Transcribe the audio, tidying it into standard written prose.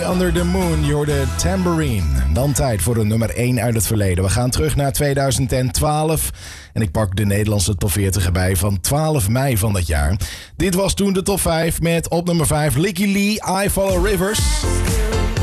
Boy Under the Moon, je hoorde Tambourine. Dan tijd voor de nummer 1 uit het verleden. We gaan terug naar 2012 en ik pak de Nederlandse top 40 erbij van 12 mei van dat jaar. Dit was toen de top 5 met op nummer 5 Licky Lee, I Follow Rivers.